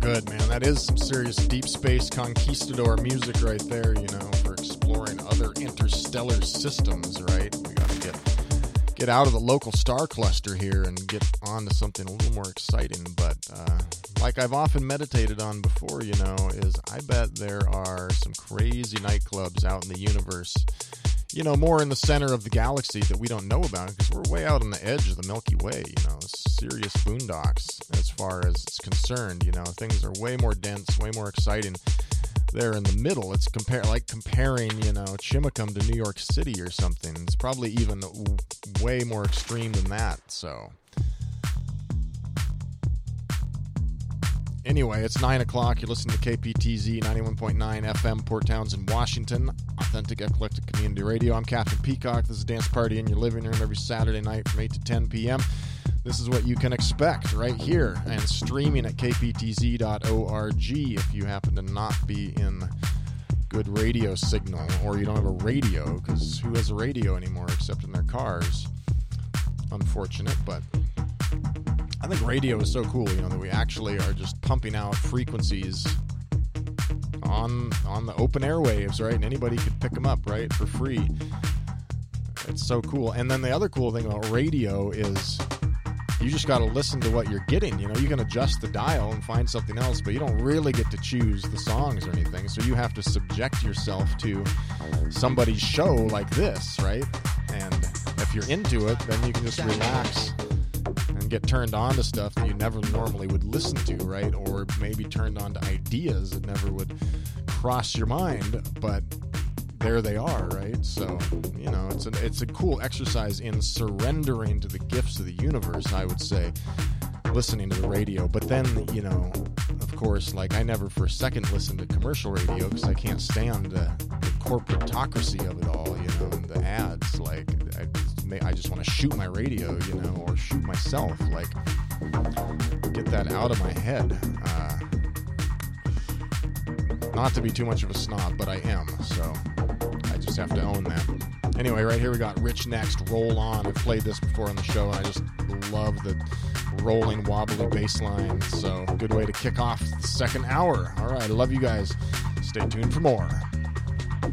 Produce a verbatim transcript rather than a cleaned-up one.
good, man. That is some serious deep space conquistador music right there, you know, for exploring other interstellar systems, right? We got to get get out of the local star cluster here and get on to something a little more exciting. But uh, like I've often meditated on before, you know, is I bet there are some crazy nightclubs out in the universe, you know, more in the center of the galaxy that we don't know about because we're way out on the edge of the Milky Way, you know, serious boondocks as far as it's concerned, you know, things are way more dense, way more exciting. There in the middle, it's compare like comparing, you know, Chimicum to New York City or something. It's probably even w- way more extreme than that, so... Anyway, it's nine o'clock. You're listening to K P T Z ninety-one point nine F M, Port Townsend, Washington. Authentic Eclectic Community Radio. I'm Captain Peacock. This is Dance Party in your living room every Saturday night from eight to ten p.m. This is what you can expect right here and streaming at k p t z dot org if you happen to not be in good radio signal or you don't have a radio, because who has a radio anymore except in their cars? Unfortunate, but... I think radio is so cool, you know, that we actually are just pumping out frequencies on on the open airwaves, right? And anybody could pick them up, right, for free. It's so cool. And then the other cool thing about radio is you just got to listen to what you're getting. You know, you can adjust the dial and find something else, but you don't really get to choose the songs or anything. So you have to subject yourself to somebody's show like this, right? And if you're into it, then you can just relax and get turned on to stuff that you never normally would listen to, right? Or maybe turned on to ideas that never would cross your mind, but there they are, right? So, you know, it's a, it's a cool exercise in surrendering to the gifts of the universe, I would say, listening to the radio. But then, you know, of course, like I never for a second listened to commercial radio because I can't stand the, the corporatocracy of it all, you know, and the ads. Like, I, I just want to shoot my radio, you know, or shoot myself. Like, get that out of my head. Uh, not to be too much of a snob, but I am, so I just have to own that. Anyway, right here we got Rich Next, Roll On. I've played this before on the show, and I just love the rolling, wobbly bass line. So, good way to kick off the second hour. All right, I love you guys. Stay tuned for more.